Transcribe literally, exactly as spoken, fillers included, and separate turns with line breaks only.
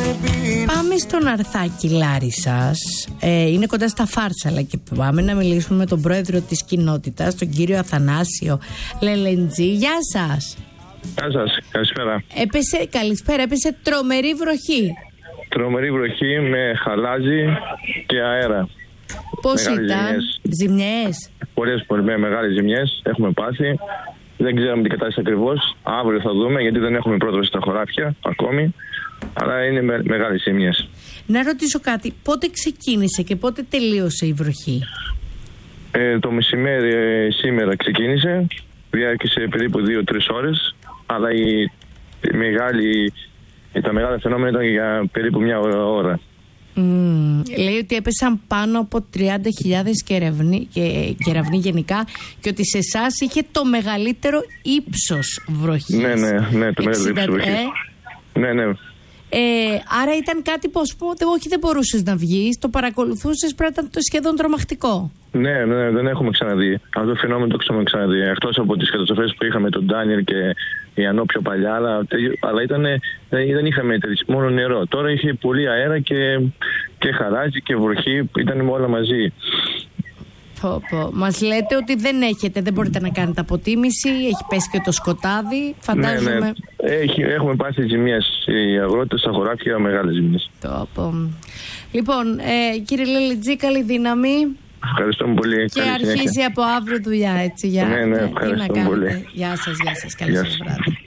Πάμε στον Αρθάκη Λάρισσας. Ε, είναι κοντά στα Φάρσαλα και πάμε να μιλήσουμε με τον πρόεδρο της κοινότητας, τον κύριο Αθανάσιο Λελεντζή. Γεια σας.
Γεια σας, καλησπέρα.
Έπεσε, καλησπέρα, έπεσε τρομερή βροχή.
Τρομερή βροχή με χαλάζι και αέρα.
Πώς
μεγάλες
ήταν,
ζημιές.
ζημιές?
Πολλές, πολλές μεγάλες ζημιές έχουμε πάθει. Δεν ξέρουμε την κατάσταση ακριβώς. Αύριο θα δούμε, γιατί δεν έχουμε πρόσβαση στα χωράφια ακόμη. Αλλά είναι με, μεγάλες ζημιές.
Να ρωτήσω κάτι, πότε ξεκίνησε και πότε τελείωσε η βροχή?
Ε, το μεσημέρι ε, σήμερα ξεκίνησε. Διάρκησε περίπου δύο τρεις ώρες. Αλλά η, η μεγάλη, τα μεγάλα φαινόμενα ήταν για περίπου μια ώρα.
Mm, λέει ότι έπεσαν πάνω από τριάντα χιλιάδες κεραυνοί, και, κεραυνοί γενικά, και ότι σε εσάς είχε το μεγαλύτερο ύψος βροχής.
Ναι, ναι, ναι, το μεγαλύτερο ύψος βροχής.
Ε?
Ναι, ναι.
Ε, άρα ήταν κάτι που, ας πούμε, όχι, δεν μπορούσες να βγεις, το παρακολουθούσες, πρέπει να ήταν το σχεδόν τρομακτικό.
Ναι, ναι, δεν έχουμε ξαναδεί. Αυτό το φαινόμενο το έχουμε ξαναδεί. Εκτός από τις καταστροφές που είχαμε τον Ντάνιελ και η Ανώ πιο παλιά, αλλά, αλλά ήταν, δεν είχαμε μόνο νερό. Τώρα είχε πολύ αέρα και, και χαράζει και βροχή, ήταν όλα μαζί.
Πω, πω. Μας λέτε ότι δεν έχετε, δεν μπορείτε να κάνετε αποτίμηση, έχει πέσει και το σκοτάδι, φαντάζομαι.
Ναι, ναι. Έχει, έχουμε πάθει ζημιές, οι αγρότες στα χωράφια, μεγάλες ζημιές.
Το πω. Λοιπόν, ε, κύριε Λελεντζή, καλή δύναμη.
Ευχαριστώ πολύ.
Και αρχίζει συνέχεια από αύριο δουλειά, έτσι. Για,
ναι, ναι, ευχαριστώ πολύ.
Γεια σας, γεια σας, καλή σας βράδυ.